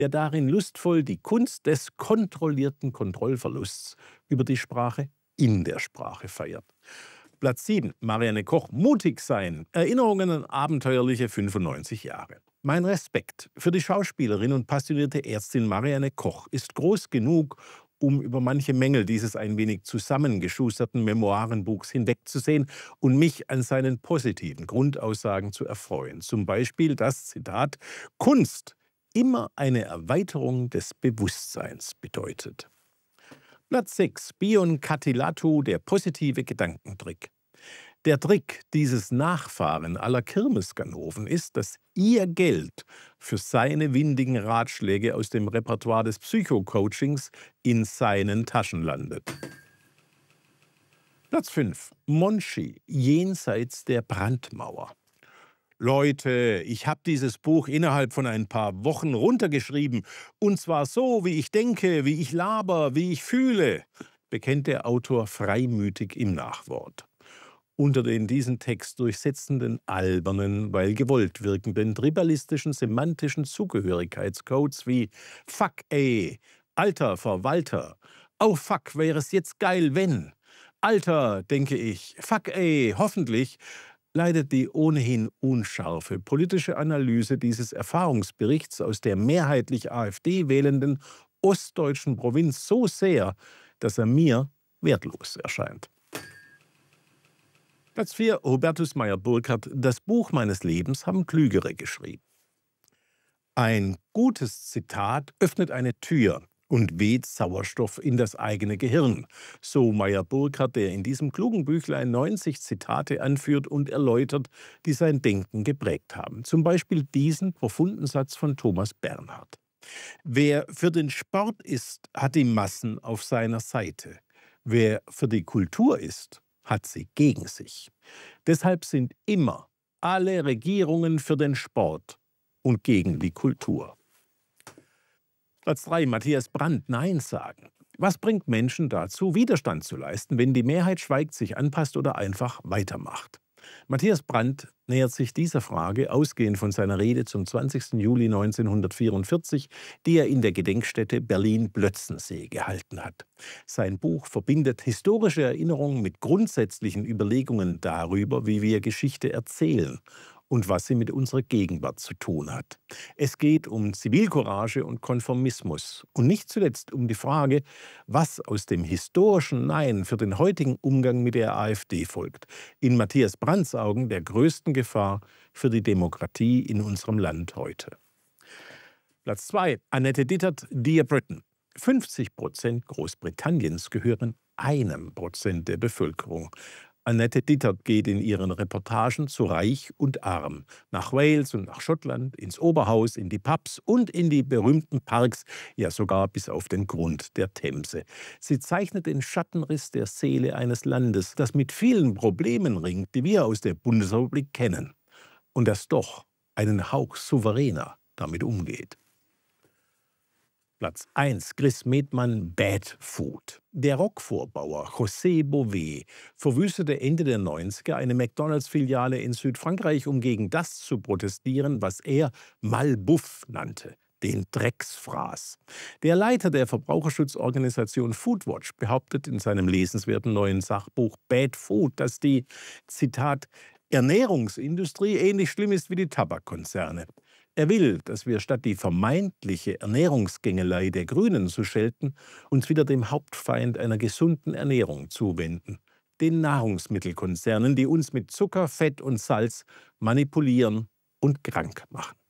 der darin lustvoll die Kunst des kontrollierten Kontrollverlusts über die Sprache in der Sprache feiert. Platz 7. Marianne Koch. Mutig sein. Erinnerungen an abenteuerliche 95 Jahre. Mein Respekt für die Schauspielerin und passionierte Ärztin Marianne Koch ist groß genug, um über manche Mängel dieses ein wenig zusammengeschusterten Memoirenbuchs hinwegzusehen und mich an seinen positiven Grundaussagen zu erfreuen. Zum Beispiel das Zitat: Kunst immer eine Erweiterung des Bewusstseins bedeutet. Platz 6. Bion Katilatu, der positive Gedankentrick. Der Trick dieses Nachfahren aller Kirmesganoven ist, dass Ihr Geld für seine windigen Ratschläge aus dem Repertoire des Psychocoachings in seinen Taschen landet. Platz 5. Monchi, jenseits der Brandmauer. Leute, ich habe dieses Buch innerhalb von ein paar Wochen runtergeschrieben. Und zwar so, wie ich denke, wie ich laber, wie ich fühle, bekennt der Autor freimütig im Nachwort. Unter den diesen Text durchsetzenden, albernen, weil gewollt wirkenden, tribalistischen, semantischen Zugehörigkeitscodes wie Fuck ey, Alter Verwalter, oh fuck, wäre es jetzt geil, wenn, Alter, denke ich, fuck ey, hoffentlich, leidet die ohnehin unscharfe politische Analyse dieses Erfahrungsberichts aus der mehrheitlich AfD wählenden ostdeutschen Provinz so sehr, dass er mir wertlos erscheint. Platz 4. Hubertus Meyer-Burkhardt. Das Buch meines Lebens haben Klügere geschrieben. Ein gutes Zitat öffnet eine Tür und weht Sauerstoff in das eigene Gehirn. So Meyer-Burkhardt, der in diesem klugen Büchlein 90 Zitate anführt und erläutert, die sein Denken geprägt haben. Zum Beispiel diesen profunden Satz von Thomas Bernhard: Wer für den Sport ist, hat die Massen auf seiner Seite. Wer für die Kultur ist, hat sie gegen sich. Deshalb sind immer alle Regierungen für den Sport und gegen die Kultur. Platz 3. Matthias Brandt. Nein sagen. Was bringt Menschen dazu, Widerstand zu leisten, wenn die Mehrheit schweigt, sich anpasst oder einfach weitermacht? Matthias Brandt nähert sich dieser Frage ausgehend von seiner Rede zum 20. Juli 1944, die er in der Gedenkstätte Berlin-Plötzensee gehalten hat. Sein Buch verbindet historische Erinnerungen mit grundsätzlichen Überlegungen darüber, wie wir Geschichte erzählen und was sie mit unserer Gegenwart zu tun hat. Es geht um Zivilcourage und Konformismus und nicht zuletzt um die Frage, was aus dem historischen Nein für den heutigen Umgang mit der AfD folgt. In Matthias Brandts Augen der größten Gefahr für die Demokratie in unserem Land heute. Platz 2. Annette Dittert, Dear Britain. 50% Großbritanniens gehören 1% der Bevölkerung. Annette Dittert geht in ihren Reportagen zu Reich und Arm, nach Wales und nach Schottland, ins Oberhaus, in die Pubs und in die berühmten Parks, ja sogar bis auf den Grund der Themse. Sie zeichnet den Schattenriss der Seele eines Landes, das mit vielen Problemen ringt, die wir aus der Bundesrepublik kennen, und das doch einen Hauch souveräner damit umgeht. Platz 1. Chris Medmann, Bad Food. Der Rockvorbauer José Bové verwüstete Ende der 90er eine McDonalds-Filiale in Südfrankreich, um gegen das zu protestieren, was er Malbouffe nannte, den Drecksfraß. Der Leiter der Verbraucherschutzorganisation Foodwatch behauptet in seinem lesenswerten neuen Sachbuch Bad Food, dass die, Zitat, Ernährungsindustrie ähnlich schlimm ist wie die Tabakkonzerne. Er will, dass wir statt die vermeintliche Ernährungsgängelei der Grünen zu schelten, uns wieder dem Hauptfeind einer gesunden Ernährung zuwenden, den Nahrungsmittelkonzernen, die uns mit Zucker, Fett und Salz manipulieren und krank machen.